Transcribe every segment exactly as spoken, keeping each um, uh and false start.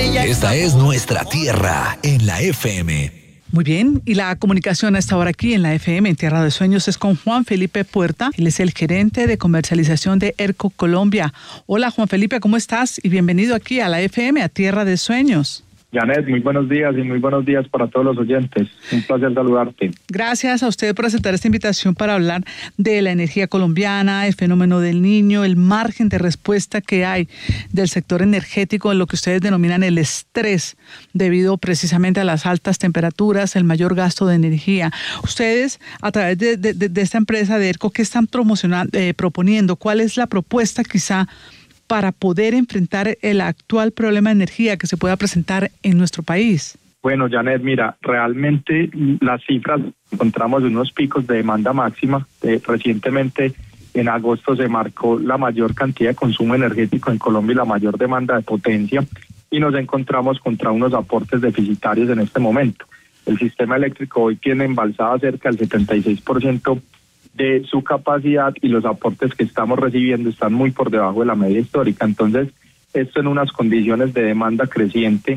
Esta es nuestra tierra en la F M. Muy bien, y la comunicación a esta hora aquí en la F M, en Tierra de Sueños, es con Juan Felipe Puerta. Él es el gerente de comercialización de ERCO Colombia. Hola Juan Felipe, ¿cómo estás? Y bienvenido aquí a la F M, a Tierra de Sueños. Janet, muy buenos días y muy buenos días para todos los oyentes. Un placer saludarte. Gracias a usted por aceptar esta invitación para hablar de la energía colombiana, el fenómeno del Niño, el margen de respuesta que hay del sector energético en lo que ustedes denominan el estrés, debido precisamente a las altas temperaturas, el mayor gasto de energía. Ustedes, a través de, de, de esta empresa de ERCO, ¿qué están promocionando, eh, proponiendo? ¿Cuál es la propuesta quizá para poder enfrentar el actual problema de energía que se pueda presentar en nuestro país? Bueno, Janet, mira, realmente las cifras, encontramos unos picos de demanda máxima. Eh, recientemente, en agosto, se marcó la mayor cantidad de consumo energético en Colombia y la mayor demanda de potencia, y nos encontramos contra unos aportes deficitarios en este momento. El sistema eléctrico hoy tiene embalsada cerca del setenta y seis por ciento de su capacidad, y los aportes que estamos recibiendo están muy por debajo de la media histórica. Entonces, esto en unas condiciones de demanda creciente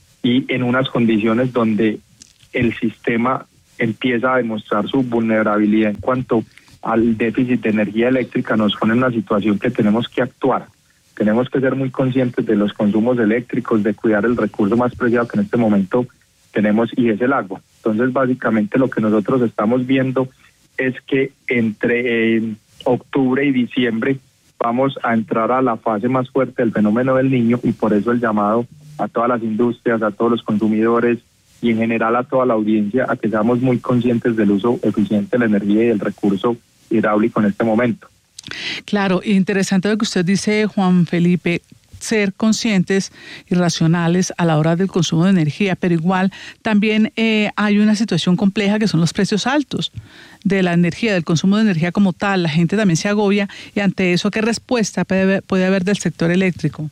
y en unas condiciones donde el sistema empieza a demostrar su vulnerabilidad en cuanto al déficit de energía eléctrica, nos pone en una situación que tenemos que actuar. Tenemos que ser muy conscientes de los consumos eléctricos, de cuidar el recurso más preciado que en este momento tenemos, y es el agua. Entonces, básicamente lo que nosotros estamos viendo es que entre eh, octubre y diciembre vamos a entrar a la fase más fuerte del fenómeno del Niño, y por eso el llamado a todas las industrias, a todos los consumidores y en general a toda la audiencia a que seamos muy conscientes del uso eficiente de la energía y del recurso hidráulico en este momento. Claro, interesante lo que usted dice, Juan Felipe, ser conscientes y racionales a la hora del consumo de energía, pero igual también eh, hay una situación compleja que son los precios altos de la energía, del consumo de energía como tal. La gente también se agobia, y ante eso, ¿qué respuesta puede haber, puede haber del sector eléctrico?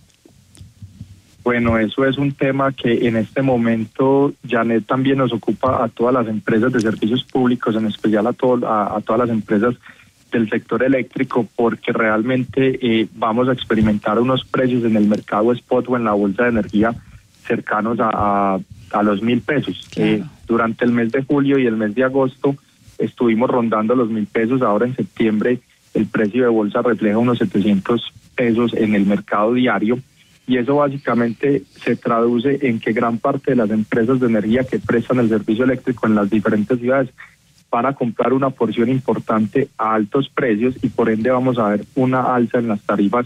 Bueno, eso es un tema que en este momento, Janet, también nos ocupa a todas las empresas de servicios públicos, en especial a, todo, a, a todas las empresas del sector eléctrico, porque realmente eh, vamos a experimentar unos precios en el mercado spot o en la bolsa de energía cercanos a, a, a los mil pesos. Claro. Eh, durante el mes de julio y el mes de agosto estuvimos rondando los mil pesos. Ahora en septiembre el precio de bolsa refleja unos setecientos pesos en el mercado diario, y eso básicamente se traduce en que gran parte de las empresas de energía que prestan el servicio eléctrico en las diferentes ciudades van a comprar una porción importante a altos precios, y por ende vamos a ver una alza en las tarifas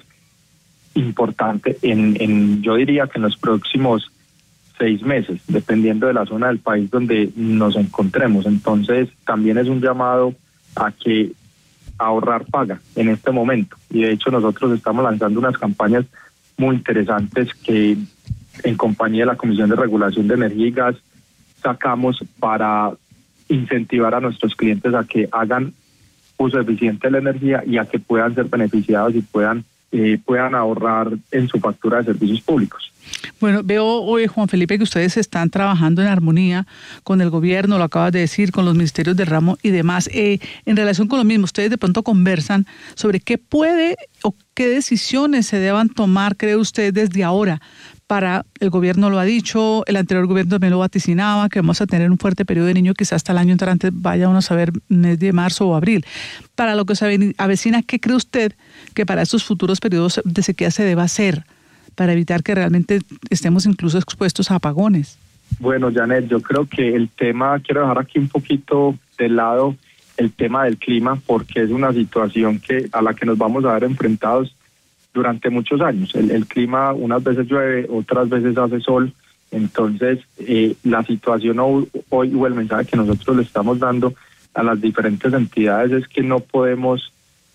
importante en, en yo diría que en los próximos seis meses, dependiendo de la zona del país donde nos encontremos. Entonces, también es un llamado a que ahorrar paga en este momento, y de hecho nosotros estamos lanzando unas campañas muy interesantes que en compañía de la Comisión de Regulación de Energía y Gas sacamos para incentivar a nuestros clientes a que hagan uso eficiente de la energía y a que puedan ser beneficiados y puedan eh, puedan ahorrar en su factura de servicios públicos. Bueno, veo hoy, Juan Felipe, que ustedes están trabajando en armonía con el gobierno, lo acabas de decir, con los ministerios del ramo y demás. Eh, en relación con lo mismo, ustedes de pronto conversan sobre qué puede o qué decisiones se deban tomar, cree usted, desde ahora. Para el gobierno lo ha dicho, el anterior gobierno también lo vaticinaba, que vamos a tener un fuerte periodo de Niño, quizás hasta el año entrante, vaya uno a saber, mes de marzo o abril. Para lo que se avecina, ¿qué cree usted que para estos futuros periodos de sequía se deba hacer para evitar que realmente estemos incluso expuestos a apagones? Bueno, Janet, yo creo que el tema, quiero dejar aquí un poquito de lado el tema del clima, porque es una situación que a la que nos vamos a ver enfrentados durante muchos años. El, el clima unas veces llueve, otras veces hace sol. Entonces, eh, la situación hoy, hoy o el mensaje que nosotros le estamos dando a las diferentes entidades es que no podemos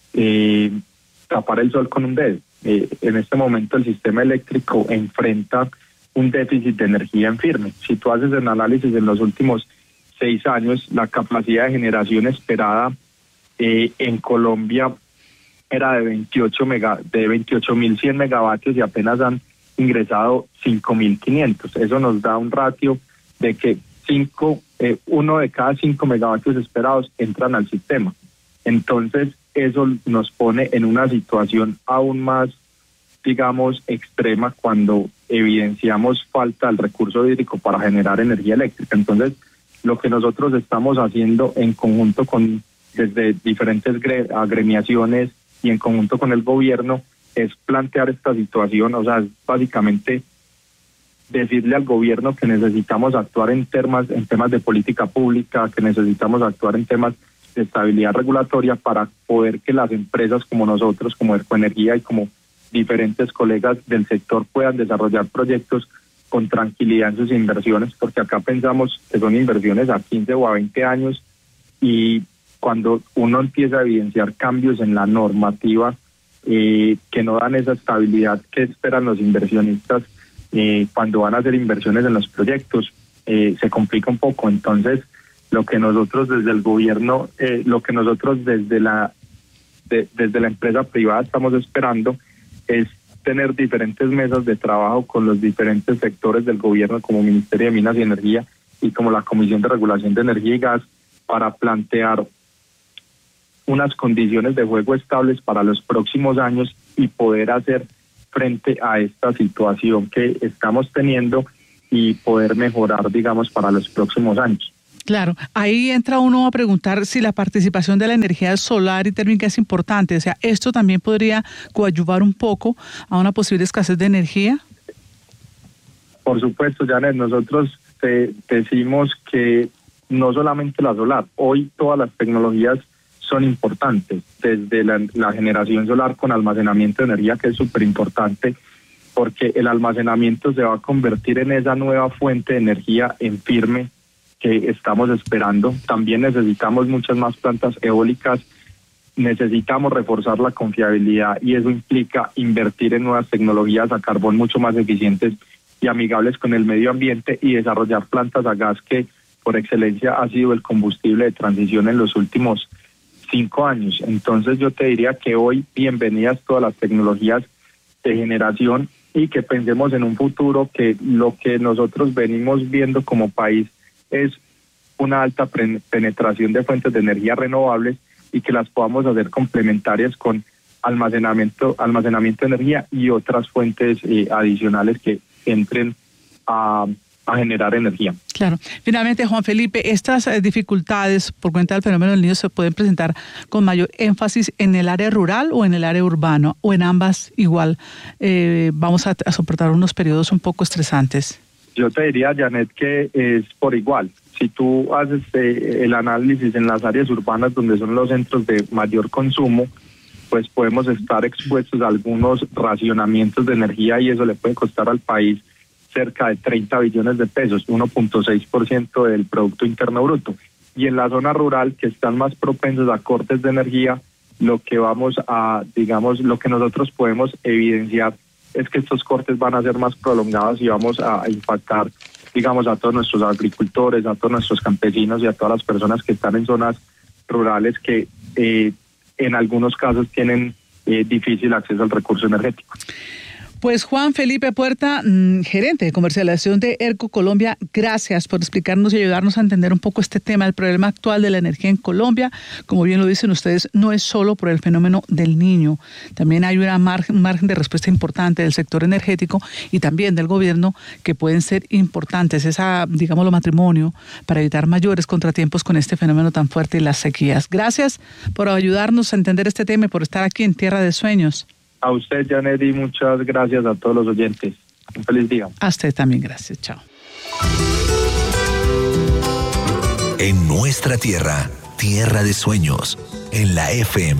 eh, tapar el sol con un dedo. Eh, en este momento el sistema eléctrico enfrenta un déficit de energía en firme. Si tú haces el análisis en los últimos seis años, la capacidad de generación esperada eh, en Colombia era de veintiocho mega, de veintiocho mil cien megavatios, y apenas han ingresado cinco mil quinientos. Eso nos da un ratio de que cinco, eh, uno de cada cinco megavatios esperados entran al sistema. Entonces, eso nos pone en una situación aún más digamos, extrema cuando evidenciamos falta del recurso hídrico para generar energía eléctrica. Entonces, lo que nosotros estamos haciendo en conjunto con desde diferentes gre- agremiaciones y en conjunto con el gobierno es plantear esta situación, o sea, básicamente decirle al gobierno que necesitamos actuar en temas, en temas de política pública, que necesitamos actuar en temas de estabilidad regulatoria para poder que las empresas como nosotros, como Ecoenergía y como diferentes colegas del sector puedan desarrollar proyectos con tranquilidad en sus inversiones, porque acá pensamos que son inversiones a quince o a veinte años y cuando uno empieza a evidenciar cambios en la normativa eh, que no dan esa estabilidad que esperan los inversionistas eh, cuando van a hacer inversiones en los proyectos, eh, se complica un poco. Entonces, lo que nosotros desde el gobierno, eh, lo que nosotros desde la de, desde la empresa privada estamos esperando es tener diferentes mesas de trabajo con los diferentes sectores del gobierno, como Ministerio de Minas y Energía y como la Comisión de Regulación de Energía y Gas, para plantear unas condiciones de juego estables para los próximos años y poder hacer frente a esta situación que estamos teniendo y poder mejorar, digamos, para los próximos años. Claro, ahí entra uno a preguntar si la participación de la energía solar y térmica es importante. O sea, ¿esto también podría coadyuvar un poco a una posible escasez de energía? Por supuesto, Janet, nosotros te decimos que no solamente la solar, hoy todas las tecnologías son importantes, desde la, la generación solar con almacenamiento de energía, que es súper importante, porque el almacenamiento se va a convertir en esa nueva fuente de energía en firme que estamos esperando. También necesitamos muchas más plantas eólicas, necesitamos reforzar la confiabilidad y eso implica invertir en nuevas tecnologías a carbón mucho más eficientes y amigables con el medio ambiente y desarrollar plantas a gas, que por excelencia ha sido el combustible de transición en los últimos cinco años. Entonces yo te diría que hoy bienvenidas todas las tecnologías de generación y que pensemos en un futuro que lo que nosotros venimos viendo como país es una alta pre- penetración de fuentes de energía renovables y que las podamos hacer complementarias con almacenamiento, almacenamiento de energía y otras fuentes eh, adicionales que entren a, a generar energía. Claro. Finalmente, Juan Felipe, estas eh, dificultades por cuenta del fenómeno del Niño se pueden presentar con mayor énfasis en el área rural o en el área urbana, o en ambas igual. Eh, vamos a, a soportar unos periodos un poco estresantes. Yo te diría, Janet, que es por igual. Si tú haces eh, el análisis en las áreas urbanas donde son los centros de mayor consumo, pues podemos estar expuestos a algunos racionamientos de energía y eso le puede costar al país cerca de treinta billones de pesos, uno punto seis por ciento del Producto Interno Bruto. Y en la zona rural, que están más propensos a cortes de energía, lo que vamos a, digamos, lo que nosotros podemos evidenciar es que estos cortes van a ser más prolongados y vamos a impactar, digamos, a todos nuestros agricultores, a todos nuestros campesinos y a todas las personas que están en zonas rurales que eh, en algunos casos tienen eh, difícil acceso al recurso energético. Pues Juan Felipe Puerta, gerente de comercialización de ERCO Colombia, gracias por explicarnos y ayudarnos a entender un poco este tema, el problema actual de la energía en Colombia. Como bien lo dicen ustedes, no es solo por el fenómeno del Niño, también hay una margen, un margen de respuesta importante del sector energético y también del gobierno que pueden ser importantes, esa, digámoslo, matrimonio para evitar mayores contratiempos con este fenómeno tan fuerte y las sequías. Gracias por ayudarnos a entender este tema y por estar aquí en Tierra de Sueños. A usted, Janet, y muchas gracias a todos los oyentes. Un feliz día. A usted también, gracias. Chao. En nuestra tierra, Tierra de Sueños, en la F M.